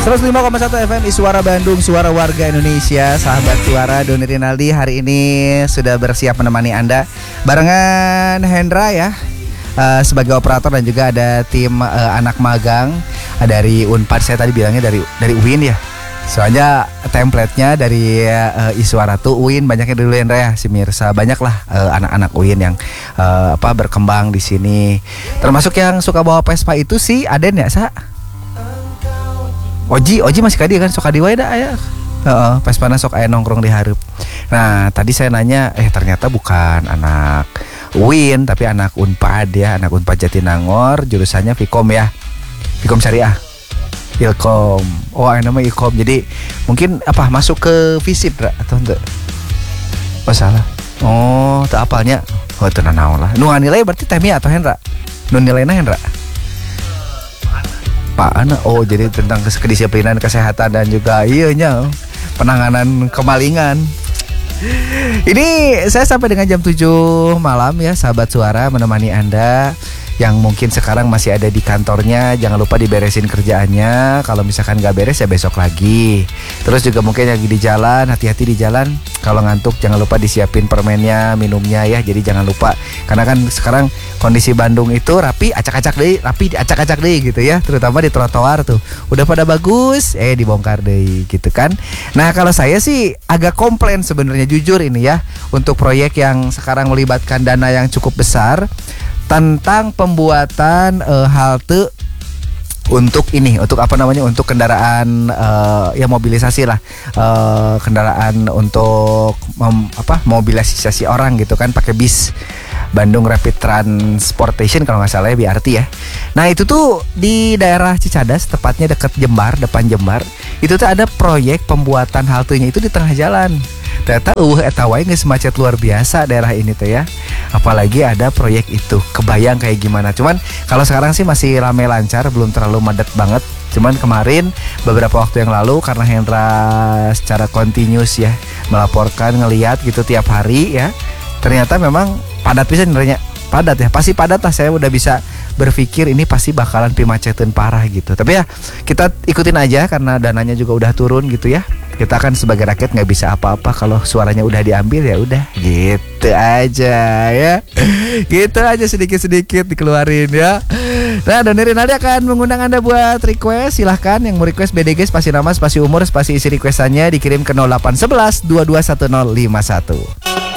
105,1 FM Suara Bandung, suara warga Indonesia. Sahabat Suara, Doni Rinaldi hari ini sudah bersiap menemani Anda barengan Hendra ya, sebagai operator, dan juga ada tim anak magang dari Unpad. Saya tadi bilangnya dari UIN ya. Soalnya template-nya dari Iswara tuh UIN, banyaknya dulu Hendra ya, si Mirsa. Banyaklah anak-anak UIN yang berkembang di sini. Termasuk yang suka bawa Vespa itu si Aden ya, Sa? Oji masih kadi kan, sok kadi wae da aya. Vespana sok aya nongkrong di hareup. Nah, tadi saya nanya, ternyata bukan anak UIN tapi anak Unpad ya, anak Unpad Jatinangor, jurusannya Vkom ya. Vkom Syariah. Ilkom. Oh, nama Ilkom. Jadi mungkin masuk ke FISIP atau enggak? Oh, salah. Oh, tak apalnya. Oh, teu naon lah. Nu nilai berarti Temia atau Hendra? Nu nilaina Hendra? Pak Ana. Oh, jadi tentang kedisiplinan kesehatan dan juga penanganan kemalingan. Ini saya sampai dengan jam 7 malam ya, sahabat Suara, menemani Anda yang mungkin sekarang masih ada di kantornya. Jangan lupa diberesin kerjaannya. Kalau misalkan gak beres ya besok lagi. Terus juga mungkin lagi di jalan, hati-hati di jalan. Kalau ngantuk jangan lupa disiapin permennya, minumnya ya. Jadi jangan lupa, karena kan sekarang kondisi Bandung itu rapi acak-acak deh gitu ya. Terutama di trotoar tuh udah pada bagus, dibongkar deh gitu kan. Nah, kalau saya sih agak komplain sebenarnya, jujur ini ya, untuk proyek yang sekarang melibatkan dana yang cukup besar, tentang pembuatan halte untuk untuk kendaraan mobilisasi lah, kendaraan untuk mobilisasi orang gitu kan, pakai bis Bandung Rapid Transportation kalau nggak salah ya, BRT ya. Nah, itu tuh di daerah Cicadas, tepatnya dekat Jembar, depan Jembar. Itu tuh ada proyek pembuatan haltenya itu di tengah jalan. Ternyata eta wae geus macet luar biasa daerah ini tuh ya. Apalagi ada proyek itu. Kebayang kayak gimana. Cuman kalau sekarang sih masih rame lancar, belum terlalu padat banget. Cuman kemarin beberapa waktu yang lalu, karena Hendra secara continuous ya melaporkan, ngelihat gitu tiap hari ya, ternyata memang padat bisa sebenarnya. Padat ya, pasti padat lah. Saya udah bisa berpikir ini pasti bakalan pimacetan parah gitu. Tapi ya kita ikutin aja karena dananya juga udah turun gitu ya. Kita kan sebagai rakyat nggak bisa apa-apa kalau suaranya udah diambil, ya udah gitu aja ya. Gitu aja, sedikit-sedikit dikeluarin ya. Nah, Doni Rinaldi akan mengundang Anda buat request. Silahkan yang mau request BDG, spasi nama, spasi umur, spasi isi requestannya dikirim ke 0811 221051.